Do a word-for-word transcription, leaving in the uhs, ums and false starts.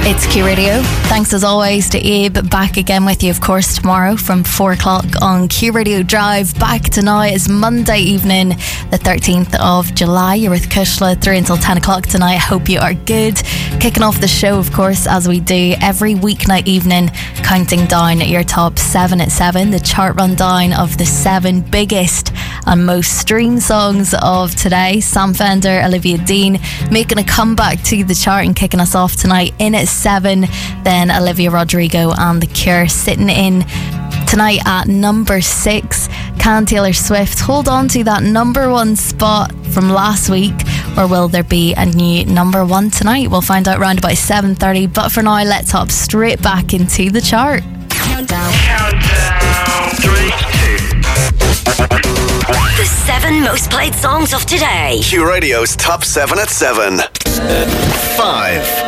It's Q Radio. Thanks as always to Abe. Back again with you, of course, tomorrow from four o'clock on Q Radio Drive. Back tonight is Monday evening, the thirteenth of July. You're with Kushla through until ten o'clock tonight. Hope you are good. Kicking off the show, of course, as we do every weeknight evening, counting down your top seven at seven, the chart rundown of the seven biggest and most streamed songs of today. Sam Fender, Olivia Dean making a comeback to the chart and kicking us off tonight in at seven. Then Olivia Rodrigo and The Cure sitting in tonight at number six. Can Taylor Swift hold on to that number one spot from last week, or will there be a new number one tonight? We'll find out round about seven thirty, but for now let's hop straight back into the chart. Countdown. Countdown. Three, two. The seven most played songs of today. Q Radio's top seven at seven. Five.